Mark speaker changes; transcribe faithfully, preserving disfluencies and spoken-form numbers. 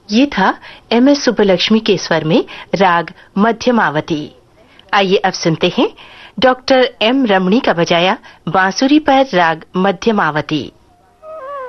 Speaker 1: ये था M S Subbulakshmi के स्वर में राग मध्यमावती। आइए अब सुनते हैं डॉक्टर एम रमणी का बजाया बांसुरी पर राग मध्यमावती।